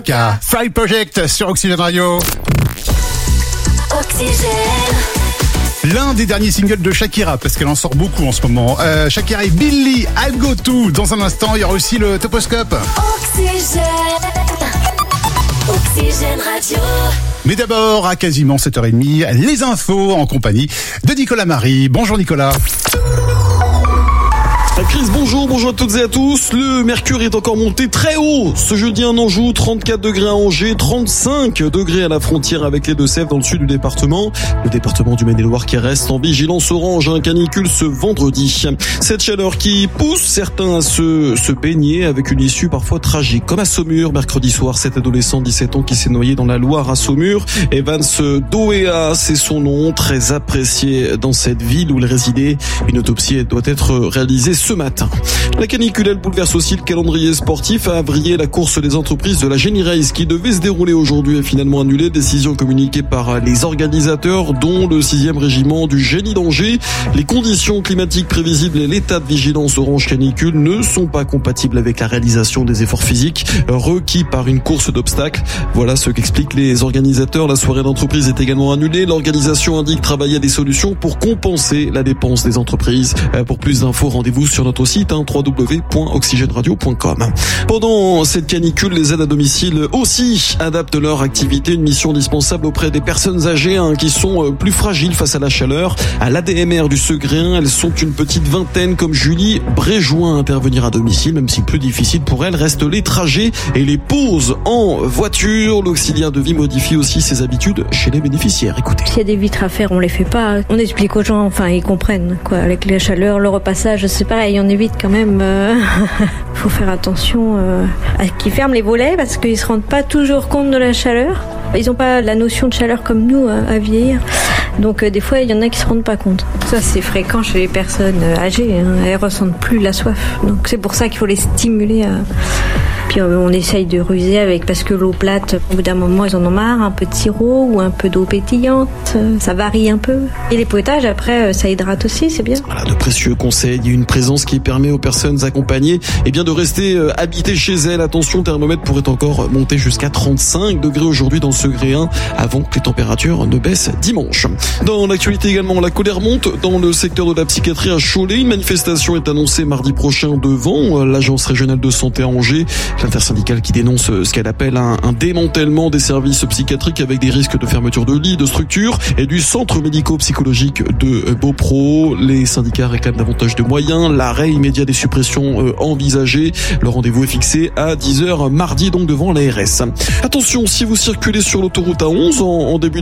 Fly Project sur Oxygène Radio. Oxygène. L'un des derniers singles de Shakira, parce qu'elle en sort beaucoup en ce moment. Shakira et Billy, I'll Go To. Dans un instant, il y aura aussi le Toposcope. Oxygène. Oxygène Radio. Mais d'abord, à quasiment 7h30, les infos en compagnie de Nicolas Marie. Bonjour Nicolas. Chris, bonjour à toutes et à tous. Le mercure est encore monté très haut. Ce jeudi en Anjou, 34 degrés à Angers, 35 degrés à la frontière avec les Deux-Sèvres dans le sud du département. Le département du Maine-et-Loire qui reste en vigilance orange, canicule ce vendredi. Cette chaleur qui pousse certains à se baigner avec une issue parfois tragique. Comme à Saumur, mercredi soir, cet adolescent de 17 ans qui s'est noyé dans la Loire à Saumur. Evans Doea, c'est son nom, très apprécié dans cette ville où il résidait. Une autopsie doit être réalisée ce matin. La canicule, elle bouleverse aussi le calendrier sportif. À Avrier, la course des entreprises de la Génie Race qui devait se dérouler aujourd'hui est finalement annulée. Décision communiquée par les organisateurs, dont le 6e régiment du Génie d'Angers. Les conditions climatiques prévisibles et l'état de vigilance orange canicule ne sont pas compatibles avec la réalisation des efforts physiques requis par une course d'obstacles. Voilà ce qu'expliquent les organisateurs. La soirée d'entreprise est également annulée. L'organisation indique travailler à des solutions pour compenser la dépense des entreprises. Pour plus d'infos, rendez-vous sur notre site www.oxygenradio.com. Pendant cette canicule, les aides à domicile aussi adaptent leur activité, une mission indispensable auprès des personnes âgées qui sont plus fragiles face à la chaleur. À l'ADMR du Segréen, elles sont une petite vingtaine comme Julie Bréjoin à intervenir à domicile, même si plus difficile pour elles restent les trajets et les pauses en voiture. L'auxiliaire de vie modifie aussi ses habitudes chez les bénéficiaires. Écoutez. S'il y a des vitres à faire, on les fait pas. On explique aux gens, ils comprennent quoi. Avec la chaleur, le repassage, c'est pareil, on évite quand même. Faut faire attention à qu'ils ferment les volets parce qu'ils se rendent pas toujours compte de la chaleur. Ils n'ont pas la notion de chaleur comme nous à vieillir. Donc des fois, il y en a qui se rendent pas compte. Ça, c'est fréquent chez les personnes âgées. Elles ressentent plus la soif. Donc c'est pour ça qu'il faut les stimuler. Puis on essaye de ruser avec, parce que l'eau plate, au bout d'un moment, ils en ont marre, un peu de sirop ou un peu d'eau pétillante, ça varie un peu. Et les potages, après, ça hydrate aussi, c'est bien. Voilà, de précieux conseils, une présence qui permet aux personnes accompagnées de rester habitées chez elles. Attention, le thermomètre pourrait encore monter jusqu'à 35 degrés aujourd'hui dans le Segréen, avant que les températures ne baissent dimanche. Dans l'actualité également, la colère monte dans le secteur de la psychiatrie à Cholet. Une manifestation est annoncée mardi prochain devant l'agence régionale de santé à Angers. L'intersyndicale qui dénonce ce qu'elle appelle un démantèlement des services psychiatriques avec des risques de fermeture de lits, de structures et du centre médico-psychologique de Beaupro. Les syndicats réclament davantage de moyens, l'arrêt immédiat des suppressions envisagées. Le rendez-vous est fixé à 10h mardi, donc devant l'ARS. Attention, si vous circulez sur l'autoroute A11 en début